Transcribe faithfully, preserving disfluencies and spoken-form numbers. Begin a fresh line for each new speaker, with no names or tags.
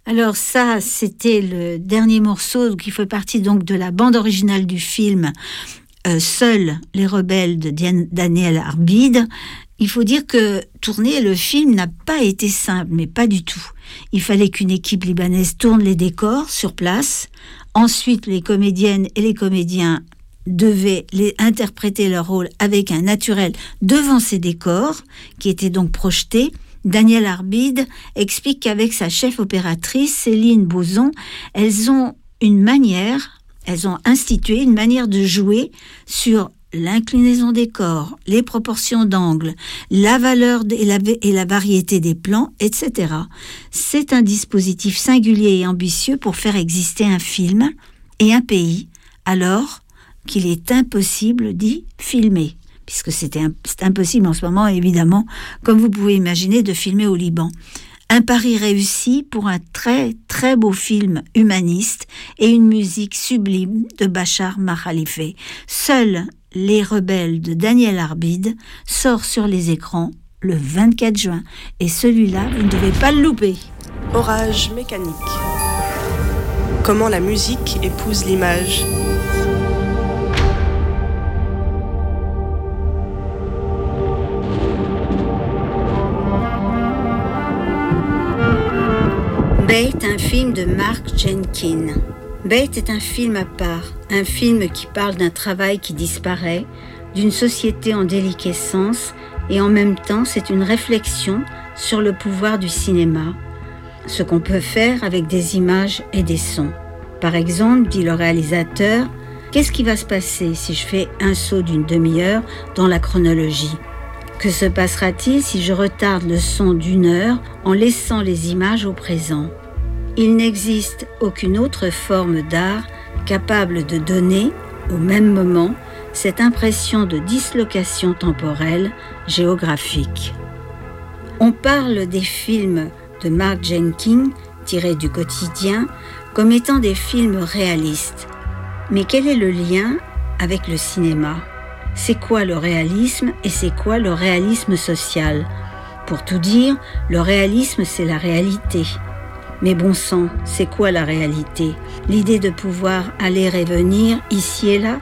Alors ça, c'était le dernier morceau qui fait partie donc de la bande originale du film euh, Seuls les rebelles de Diane, Daniel Arbide. Il faut dire que tourner le film n'a pas été simple, mais pas du tout. Il fallait qu'une équipe libanaise tourne les décors sur place. Ensuite, les comédiennes et les comédiens devaient les interpréter leur rôle avec un naturel devant ces décors, qui étaient donc projetés. Daniel Arbide explique qu'avec sa chef opératrice, Céline Bozon, elles ont une manière, elles ont institué une manière de jouer sur l'inclinaison des corps, les proportions d'angle, la valeur et la, et la variété des plans, et cetera. C'est un dispositif singulier et ambitieux pour faire exister un film et un pays, alors qu'il est impossible d'y filmer. Puisque c'était c'est impossible en ce moment, évidemment, comme vous pouvez imaginer, de filmer au Liban. Un pari réussi pour un très, très beau film humaniste et une musique sublime de Bachar Makhalife. Seuls les rebelles de Daniel Arbide sort sur les écrans le vingt-quatre juin. Et celui-là, vous ne devez pas le louper.
Orage mécanique. Comment la musique épouse l'image.
Bait, un film de Mark Jenkins. Bait est un film à part, un film qui parle d'un travail qui disparaît, d'une société en déliquescence, et en même temps c'est une réflexion sur le pouvoir du cinéma, ce qu'on peut faire avec des images et des sons. Par exemple, dit le réalisateur, qu'est-ce qui va se passer si je fais un saut d'une demi-heure dans la chronologie ? Que se passera-t-il si je retarde le son d'une heure en laissant les images au présent ? Il n'existe aucune autre forme d'art capable de donner, au même moment, cette impression de dislocation temporelle, géographique. On parle des films de Mark Jenkins, tirés du quotidien, comme étant des films réalistes. Mais quel est le lien avec le cinéma ? C'est quoi le réalisme et c'est quoi le réalisme social ? Pour tout dire, le réalisme, c'est la réalité. Mais bon sang, c'est quoi la réalité ? L'idée de pouvoir aller et venir ici et là ?